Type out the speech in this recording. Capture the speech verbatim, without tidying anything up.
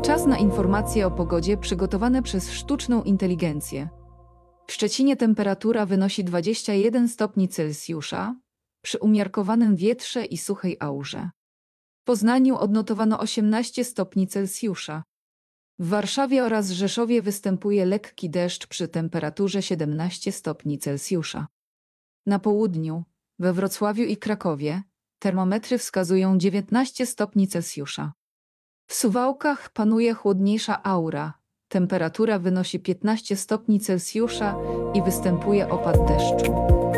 Czas na informacje o pogodzie przygotowane przez sztuczną inteligencję. W Szczecinie temperatura wynosi dwadzieścia jeden stopni Celsjusza przy umiarkowanym wietrze i suchej aurze. W Poznaniu odnotowano osiemnaście stopni Celsjusza. W Warszawie oraz Rzeszowie występuje lekki deszcz przy temperaturze siedemnaście stopni Celsjusza. Na południu, we Wrocławiu i Krakowie, termometry wskazują dziewiętnaście stopni Celsjusza. W Suwałkach panuje chłodniejsza aura, temperatura wynosi piętnaście stopni Celsjusza i występuje opad deszczu.